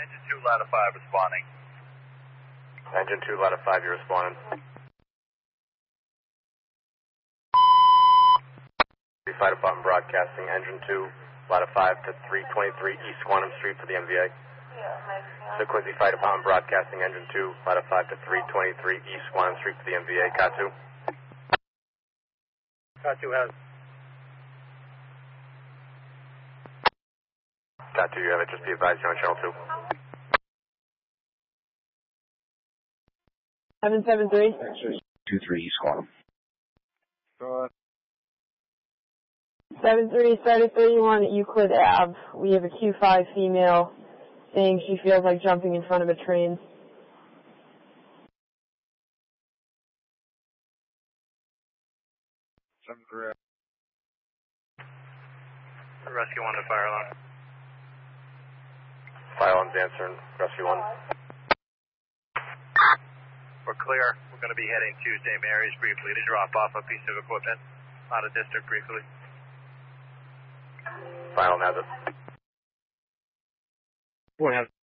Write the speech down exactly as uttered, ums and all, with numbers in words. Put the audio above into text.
Engine two, ladder five responding. Engine two, ladder five, you're responding. Fire Department broadcasting, engine two, ladder five to three twenty-three East Quantum Street for the M V A. The Quincy Fire Department broadcasting, engine two, ladder five to three twenty-three East Quantum Street for the M V A. Cat two. Cat two has. Cat two, you have it. Just be advised, you're on channel two. seven seven three. two three East Quantum. Go ahead. seven three, started thirty-one at Euclid Ave. We have a Q five female saying she feels like jumping in front of a train. seven three. Rescue one to fire alarm. Fire alarm's answering. Rescue one. We're clear. We're going to be heading to Saint Mary's briefly to drop off a piece of equipment out of district briefly. Fire alarm has it. One has